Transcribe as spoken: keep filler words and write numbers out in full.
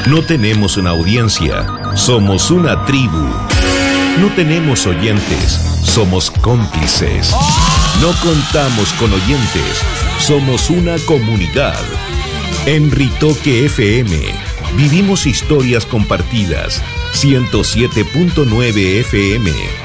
No tenemos una audiencia, somos una tribu. No tenemos oyentes, somos cómplices. No contamos con oyentes, somos una comunidad. En Ritoque F M, vivimos historias compartidas. ciento siete punto nueve F M.